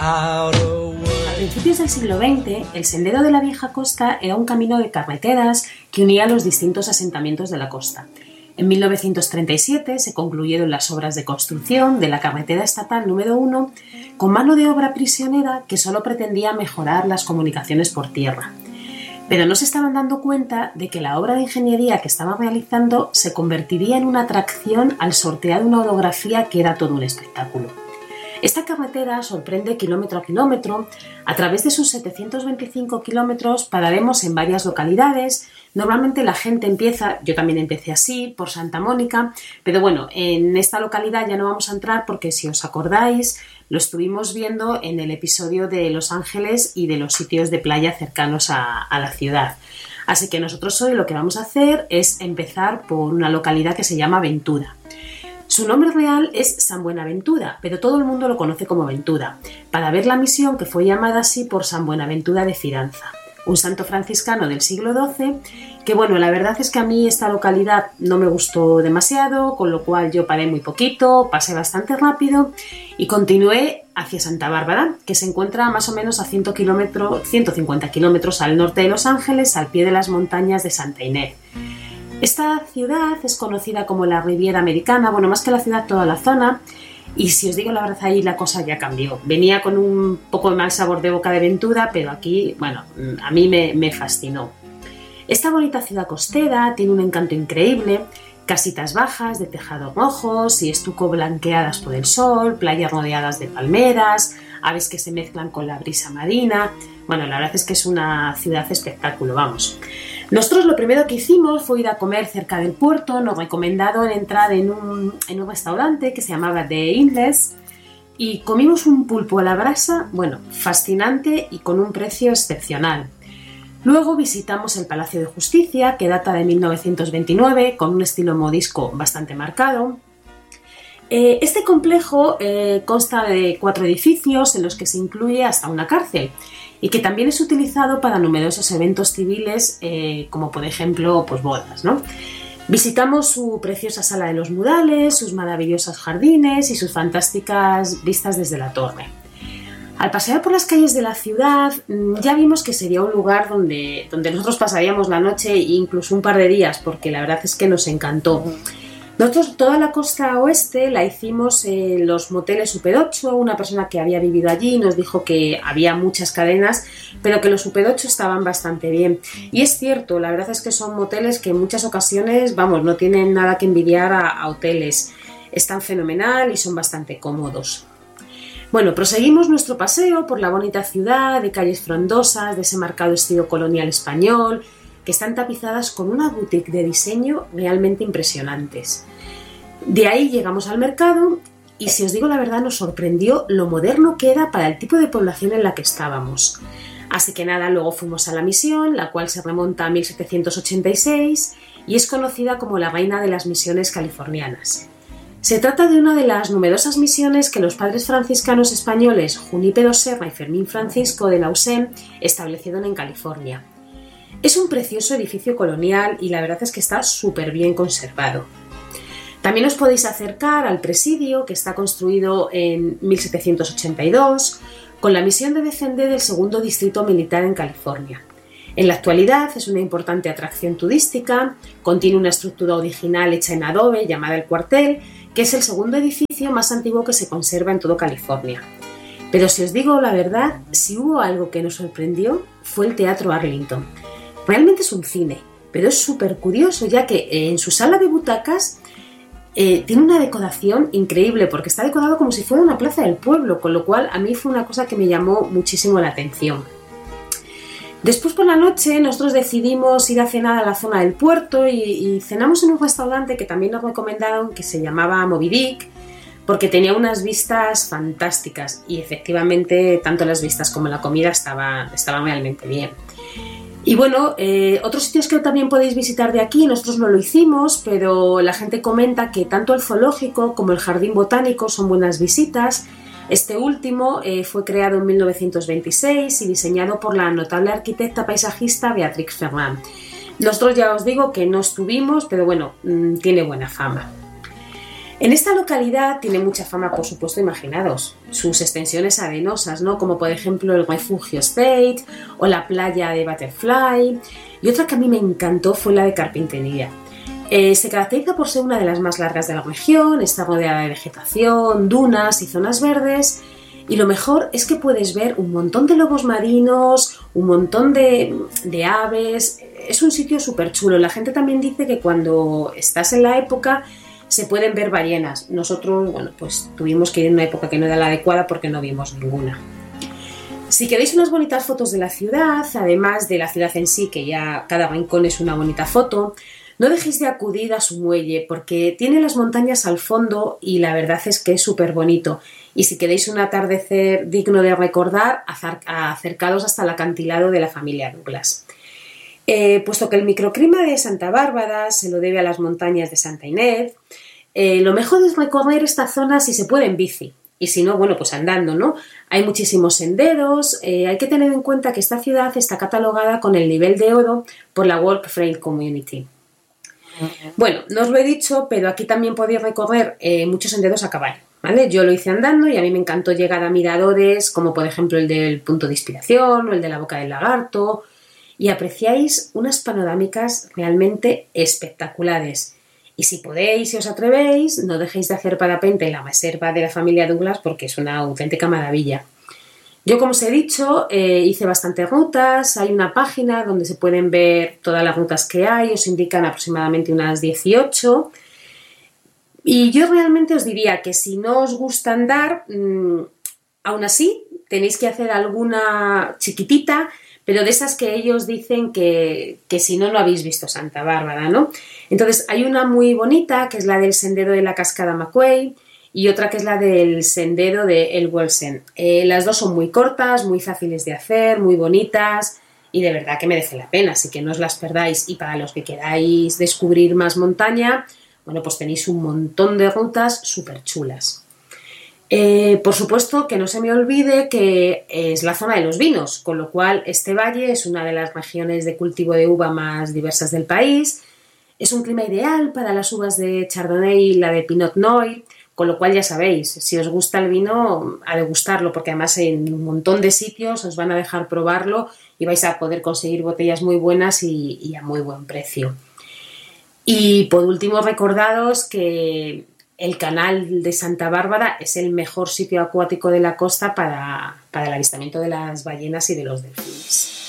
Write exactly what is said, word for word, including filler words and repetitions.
A principios del siglo veinte, el Sendero de la Vieja Costa era un camino de carreteras que unía los distintos asentamientos de la costa. En mil novecientos treinta y siete se concluyeron las obras de construcción de la carretera estatal número uno con mano de obra prisionera que solo pretendía mejorar las comunicaciones por tierra. Pero no se estaban dando cuenta de que la obra de ingeniería que estaban realizando se convertiría en una atracción al sortear una orografía que era todo un espectáculo. Esta carretera sorprende kilómetro a kilómetro. A través de sus setecientos veinticinco kilómetros pararemos en varias localidades. Normalmente la gente empieza, yo también empecé así, por Santa Mónica, pero bueno, en esta localidad ya no vamos a entrar porque si os acordáis, lo estuvimos viendo en el episodio de Los Ángeles y de los sitios de playa cercanos a, a la ciudad. Así que nosotros hoy lo que vamos a hacer es empezar por una localidad que se llama Ventura. Su nombre real es San Buenaventura, pero todo el mundo lo conoce como Ventura, para ver la misión que fue llamada así por San Buenaventura de Firanza, un santo franciscano del siglo doce, que bueno, la verdad es que a mí esta localidad no me gustó demasiado, con lo cual yo paré muy poquito, pasé bastante rápido y continué hacia Santa Bárbara, que se encuentra más o menos a ciento cincuenta kilómetros al norte de Los Ángeles, al pie de las montañas de Santa Inés. Esta ciudad es conocida como la Riviera Americana, bueno, más que la ciudad, toda la zona, y si os digo la verdad, ahí la cosa ya cambió. Venía con un poco de mal sabor de boca de Ventura, pero aquí, bueno, a mí me, me fascinó. Esta bonita ciudad costera tiene un encanto increíble, casitas bajas de tejados rojos y estuco blanqueadas por el sol, playas rodeadas de palmeras, aves que se mezclan con la brisa marina. Bueno, la verdad es que es una ciudad espectáculo, vamos. Nosotros lo primero que hicimos fue ir a comer cerca del puerto. Nos recomendaron entrar en un, en un restaurante que se llamaba The Inles y comimos un pulpo a la brasa, bueno, fascinante y con un precio excepcional. Luego visitamos el Palacio de Justicia, que data de mil novecientos veintinueve, con un estilo modisco bastante marcado. Eh, este complejo eh, consta de cuatro edificios en los que se incluye hasta una cárcel y que también es utilizado para numerosos eventos civiles, eh, como por ejemplo pues bodas, ¿no? Visitamos su preciosa sala de los murales, sus maravillosos jardines y sus fantásticas vistas desde la torre. Al pasear por las calles de la ciudad ya vimos que sería un lugar donde, donde nosotros pasaríamos la noche e incluso un par de días, porque la verdad es que nos encantó. Nosotros toda la costa oeste la hicimos en los moteles Super ocho. Una persona que había vivido allí nos dijo que había muchas cadenas, pero que los Super ocho estaban bastante bien. Y es cierto, la verdad es que son moteles que en muchas ocasiones, vamos, no tienen nada que envidiar a, a hoteles. Están fenomenal y son bastante cómodos. Bueno, proseguimos nuestro paseo por la bonita ciudad, de calles frondosas, de ese marcado estilo colonial español, que están tapizadas con una boutique de diseño realmente impresionantes. De ahí llegamos al mercado y, si os digo la verdad, nos sorprendió lo moderno que era para el tipo de población en la que estábamos. Así que nada, luego fuimos a la misión, la cual se remonta a mil setecientos ochenta y seis y es conocida como la reina de las misiones californianas. Se trata de una de las numerosas misiones que los padres franciscanos españoles Junípero Serra y Fermín Francisco de la U S E M establecieron en California. Es un precioso edificio colonial y la verdad es que está súper bien conservado. También os podéis acercar al presidio, que está construido en mil setecientos ochenta y dos, con la misión de defender el segundo distrito militar en California. En la actualidad es una importante atracción turística, contiene una estructura original hecha en adobe llamada el cuartel, que es el segundo edificio más antiguo que se conserva en todo California. Pero si os digo la verdad, si hubo algo que nos sorprendió, fue el Teatro Arlington. Realmente es un cine, pero es súper curioso, ya que en su sala de butacas eh, tiene una decoración increíble, porque está decorado como si fuera una plaza del pueblo, con lo cual a mí fue una cosa que me llamó muchísimo la atención. Después por la noche nosotros decidimos ir a cenar a la zona del puerto y, y cenamos en un restaurante que también nos recomendaron, que se llamaba Moby Dick, porque tenía unas vistas fantásticas y efectivamente tanto las vistas como la comida estaban, estaban realmente bien. Y bueno, eh, otros sitios que también podéis visitar de aquí, nosotros no lo hicimos, pero la gente comenta que tanto el zoológico como el jardín botánico son buenas visitas. Este último eh, fue creado en mil novecientos veintiséis y diseñado por la notable arquitecta paisajista Beatrix Ferrand. Nosotros ya os digo que no estuvimos, pero bueno, mmm, tiene buena fama. En esta localidad tiene mucha fama, por supuesto, imaginados, sus extensiones arenosas, ¿no? Como por ejemplo el Refugio State o la playa de Butterfly. Y otra que a mí me encantó fue la de Carpintería. Eh, se caracteriza por ser una de las más largas de la región, está rodeada de vegetación, dunas y zonas verdes. Y lo mejor es que puedes ver un montón de lobos marinos, un montón de, de aves. Es un sitio súper chulo. La gente también dice que cuando estás en la época se pueden ver ballenas. Nosotros, bueno, pues tuvimos que ir en una época que no era la adecuada porque no vimos ninguna. Si queréis unas bonitas fotos de la ciudad, además de la ciudad en sí, que ya cada rincón es una bonita foto, no dejéis de acudir a su muelle porque tiene las montañas al fondo y la verdad es que es súper bonito. Y si queréis un atardecer digno de recordar, acercados hasta el acantilado de la familia Douglas. Eh, puesto que el microclima de Santa Bárbara se lo debe a las montañas de Santa Inés, eh, lo mejor es recorrer esta zona si se puede en bici. Y si no, bueno, pues andando, ¿no? Hay muchísimos senderos. Eh, hay que tener en cuenta que esta ciudad está catalogada con el nivel de oro por la World Trail Community. Bueno, no os lo he dicho, pero aquí también podéis recorrer eh, muchos senderos a caballo, ¿vale? Yo lo hice andando y a mí me encantó llegar a miradores como por ejemplo el del Punto de Inspiración o el de la Boca del Lagarto y apreciáis unas panorámicas realmente espectaculares. Y si podéis y os atrevéis, no dejéis de hacer parapente en la reserva de la familia Douglas porque es una auténtica maravilla. Yo, como os he dicho, eh, hice bastantes rutas. Hay una página donde se pueden ver todas las rutas que hay, os indican aproximadamente unas dieciocho. Y yo realmente os diría que si no os gusta andar, mmm, aún así tenéis que hacer alguna chiquitita, pero de esas que ellos dicen que, que si no, no habéis visto Santa Bárbara, ¿no? Entonces, hay una muy bonita, que es la del sendero de la Cascada McQuay, y otra que es la del sendero de El Welsen. Eh, las dos son muy cortas, muy fáciles de hacer, muy bonitas y de verdad que merece la pena, así que no os las perdáis. Y para los que queráis descubrir más montaña, bueno, pues tenéis un montón de rutas súper chulas. Eh, por supuesto que no se me olvide que es la zona de los vinos, con lo cual este valle es una de las regiones de cultivo de uva más diversas del país. Es un clima ideal para las uvas de Chardonnay y la de Pinot Noir, con lo cual ya sabéis, si os gusta el vino, a degustarlo, porque además en un montón de sitios os van a dejar probarlo y vais a poder conseguir botellas muy buenas y, y a muy buen precio. Y por último, recordaros que el canal de Santa Bárbara es el mejor sitio acuático de la costa para, para el avistamiento de las ballenas y de los delfines.